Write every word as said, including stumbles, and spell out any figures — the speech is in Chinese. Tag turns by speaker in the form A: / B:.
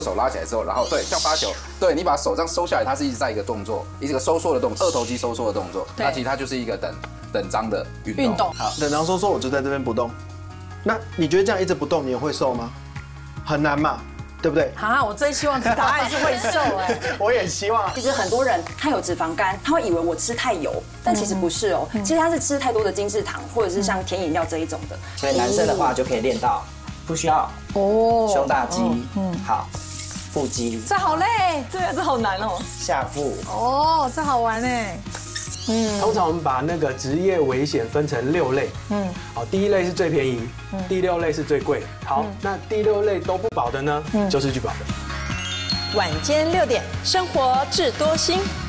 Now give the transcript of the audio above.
A: 手拉起来之后，然后对，像发球，对你把手这样收下来，它是一直在一个动作，一个收缩的动作，二头肌收缩的动作。那其实它就是一个等等张的运动。
B: 运动
C: 好，等张收缩，我就在这边不动。那你觉得这样一直不动，你也会瘦吗？很难嘛，对不对？
B: 啊，我最希望答案是会瘦哎。
C: 我也希望。
D: 其实很多人他有脂肪肝，他会以为我吃太油，但其实不是哦，其实他是吃太多的精制糖，或者是像甜饮料这一种的。
E: 所以男生的话就可以练到不需要
B: 哦，
E: 胸大肌，嗯，好，腹肌，
B: 这好累，对啊，这好难哦。
E: 下腹，
B: 哦，这好玩哎。
F: 通常我们把那个职业危险分成六类，嗯，好，第一类是最便宜，第六类是最贵，好，那第六类都不保的呢，就是拒保的。
B: 晚间六点，生活智多星。